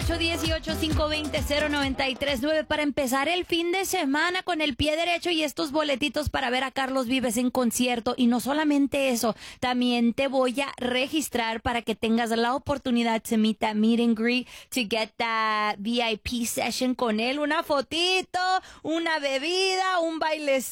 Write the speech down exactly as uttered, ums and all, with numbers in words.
ocho uno ocho, cinco dos cero, cero nueve tres nueve para empezar el fin de semana con el pie derecho y estos boletitos para ver a Carlos Vives en concierto. Y no solamente eso, también te voy a registrar para que tengas la oportunidad to meet that meet and greet, to get that V I P session con él, una fotito, una bebida, un baile